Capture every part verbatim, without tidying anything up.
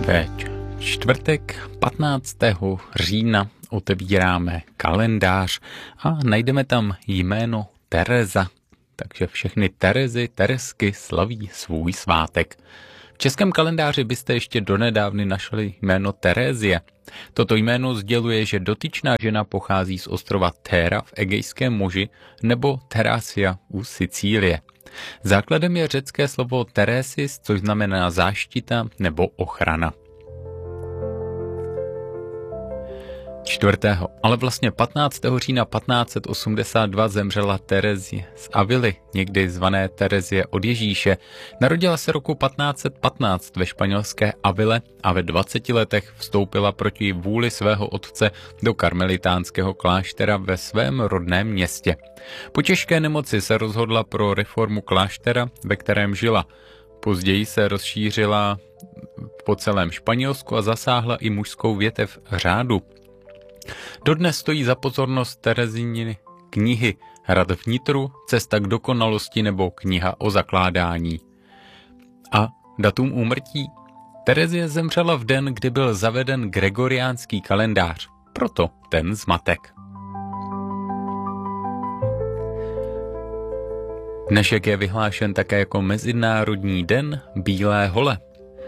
Ve čtvrtek patnáctého října otevíráme kalendář a najdeme tam jméno Tereza. Takže všechny Terezy, Teresky slaví svůj svátek. V českém kalendáři byste ještě donedávny našli jméno Terezie. Toto jméno sděluje, že dotyčná žena pochází z ostrova Thera v Egejském moři nebo Therasia u Sicílie. Základem je řecké slovo Teresis, což znamená záštita nebo ochrana. čtvrtého ale vlastně patnáctého října patnáct set osmdesát dva zemřela Terezie z Avily, někdy zvané Terezie od Ježíše. Narodila se roku patnáct set patnáct ve španělské Avile a ve dvaceti letech vstoupila proti vůli svého otce do karmelitánského kláštera ve svém rodném městě. Po těžké nemoci se rozhodla pro reformu kláštera, ve kterém žila. Později se rozšířila po celém Španělsku a zasáhla i mužskou větev řádu. Dodnes stojí za pozornost Terezíny knihy Hrad vnitru, Cesta k dokonalosti nebo Kniha o zakládání. A datum úmrtí? Terezie zemřela v den, kdy byl zaveden gregoriánský kalendář, proto ten zmatek. Dnešek je vyhlášen také jako Mezinárodní den bílé hole.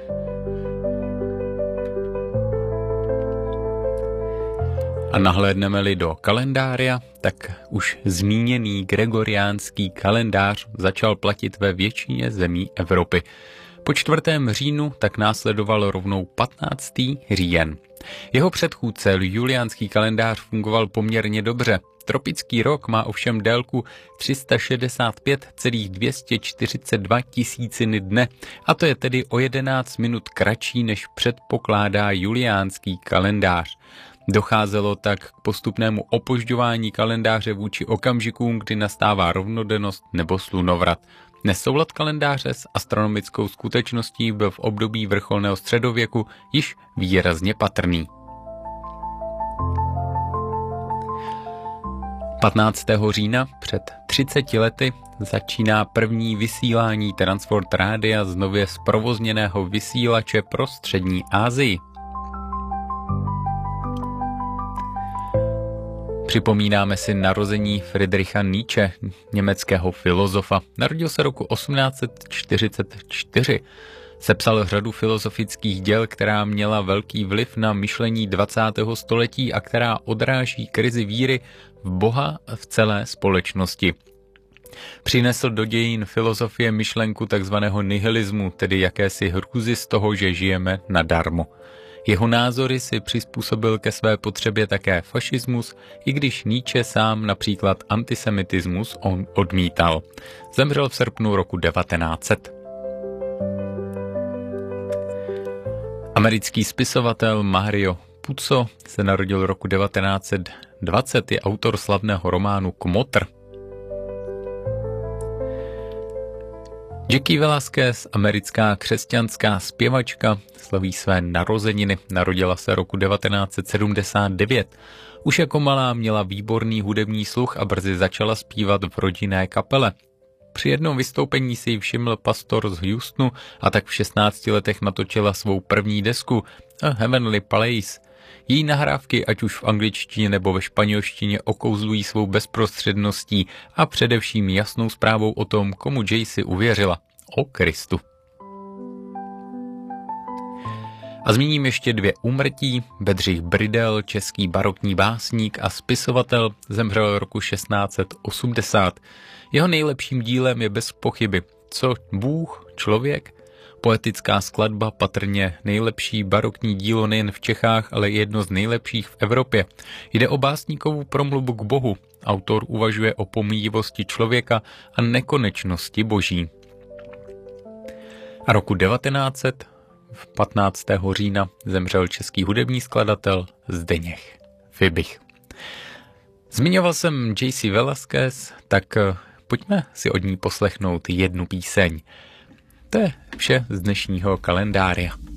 A nahlédneme-li do kalendária, tak už zmíněný gregoriánský kalendář začal platit ve většině zemí Evropy. Po čtvrtém říjnu tak následoval rovnou patnáctý říjen. Jeho předchůdce juliánský kalendář fungoval poměrně dobře. Tropický rok má ovšem délku tři sta šedesát pět celá dvě stě čtyřicet dva tisíciny dne, a to je tedy o jedenáct minut kratší, než předpokládá juliánský kalendář. Docházelo tak k postupnému opožďování kalendáře vůči okamžikům, kdy nastává rovnodennost nebo slunovrat. Nesoulad kalendáře s astronomickou skutečností byl v období vrcholného středověku již výrazně patrný. patnáctého října před třiceti lety začíná první vysílání Transworld Rádia z nově zprovozněného vysílače pro střední Asii. Připomínáme si narození Friedricha Nietzsche, německého filozofa. Narodil se roku osmnáct set čtyřicet čtyři. Sepsal řadu filozofických děl, která měla velký vliv na myšlení dvacátého století a která odráží krizi víry v Boha v celé společnosti. Přinesl do dějin filozofie myšlenku takzvaného nihilismu, tedy jakési hrůzy z toho, že žijeme nadarmo. Jeho názory si přizpůsobil ke své potřebě také fašismus, i když Nietzsche sám například antisemitismus on odmítal. Zemřel v srpnu roku devatenáct set. Americký spisovatel Mario Puzo se narodil roku devatenáct set dvacet, je autor slavného románu Kmotr. Jackie Velasquez, americká křesťanská zpěvačka, slaví své narozeniny. Narodila se roku devatenáct set sedmdesát devět. Už jako malá měla výborný hudební sluch a brzy začala zpívat v rodinné kapele. Při jednom vystoupení si ji všiml pastor z Houstonu a tak v šestnácti letech natočila svou první desku A Heavenly Place. Její nahrávky, ať už v angličtině nebo ve španělštině, okouzlují svou bezprostředností a především jasnou zprávou o tom, komu Jaycee uvěřila. O Kristu. A zmíním ještě dvě úmrtí. Bedřich Brydel, český barokní básník a spisovatel, zemřel roku šestnáct set osmdesát. Jeho nejlepším dílem je bez pochyby Co Bůh, člověk? Poetická skladba, patrně nejlepší barokní dílo nejen v Čechách, ale i jedno z nejlepších v Evropě. Jde o básníkovu promluvu k Bohu. Autor uvažuje o pomíjivosti člověka a nekonečnosti boží. A roku devatenáct set, patnáctého října, zemřel český hudební skladatel Zdeněk Fibich. Zmiňoval jsem Jackie Velasquez, tak pojďme si od ní poslechnout jednu píseň. To je vše z dnešního kalendáře.